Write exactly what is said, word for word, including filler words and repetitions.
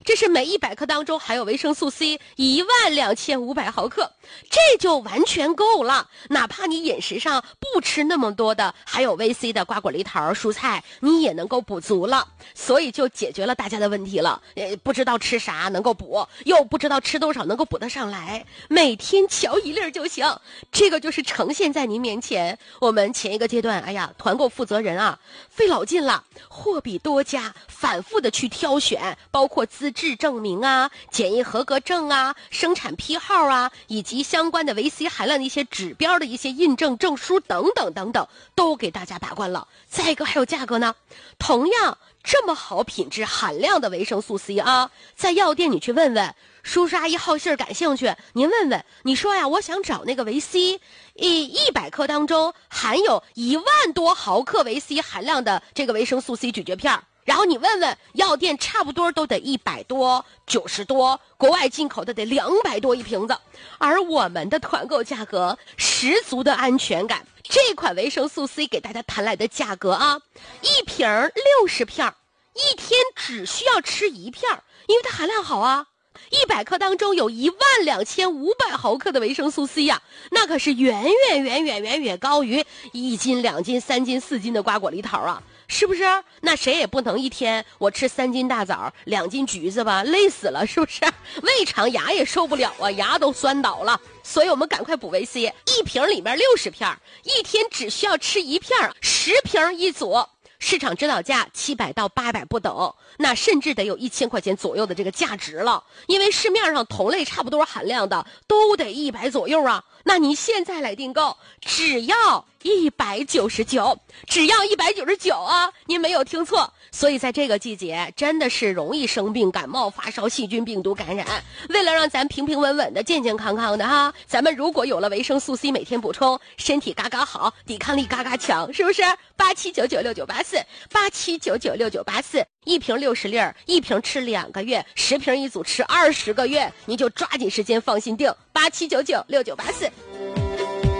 这是每一百克当中含有维生素 C 一万两千五百毫克，这就完全够了。哪怕你饮食上不吃那么多的含有维 C 的瓜果梨桃蔬菜，你也能够补足了。所以就解决了大家的问题了。呃，不知道吃啥能够补，又不知道吃多少能够补得上来，每天瞧一粒就行。这个就是呈现在您面前。我们前一个阶段，哎呀，团购负责人啊，费老劲了，货比多家，反复的去挑选，包括资质证明啊、检疫合格证啊、生产批号啊，以及相关的维 C 含量的一些指标的一些印证证书等等等等，都给大家把关了。再一个还有价格呢，同样这么好品质含量的维生素 C 啊，在药店你去问问，叔叔阿姨好信儿感兴趣，您问问，你说呀，我想找那个维 C，一一百克当中含有一万多毫克维 C 含量的这个维生素 C 咀嚼片儿。然后你问问药店，差不多都得一百多、九十多，国外进口的得两百多一瓶子。而我们的团购价格十足的安全感，这款维生素 C 给大家谈来的价格啊，一瓶六十片，一天只需要吃一片，因为它含量好啊。一百克当中有一万两千五百毫克的维生素 C 呀、啊，那可是远远远远远远高于一斤、两斤、三斤、四斤的瓜果梨桃啊。是不是？那谁也不能一天我吃三斤大枣，两斤橘子吧，累死了，是不是？胃肠牙也受不了啊，牙都酸倒了。所以我们赶快补维 C， 一瓶里面六十片，一天只需要吃一片，十瓶一组。市场指导价七百到八百不等，那甚至得有一千块钱左右的这个价值了。因为市面上同类差不多含量的都得一百左右啊。那你现在来订购，只要一百九十九，只要一百九十九啊！您没有听错。所以在这个季节，真的是容易生病、感冒、发烧、细菌、病毒感染。为了让咱平平稳稳的、健健康康的哈，咱们如果有了维生素 C 每天补充，身体嘎嘎好，抵抗力嘎嘎强，是不是？八七九九六九八四，八七九九六九八四，一瓶六十粒儿，一瓶吃两个月，十瓶一组吃二十个月，你就抓紧时间放心订，八七九九六九八四。